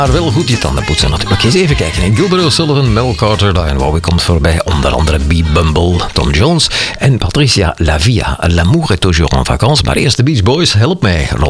Maar wel goed je tanden poetsen natuurlijk. Eens even kijken. Gilbert O'Sullivan, Mel Carter, Diane Warwick komt voorbij. Onder andere B. Bumble, Tom Jones en Patricia La Via. L'amour est toujours en vacances. Maar eerst de Beach Boys, help mij.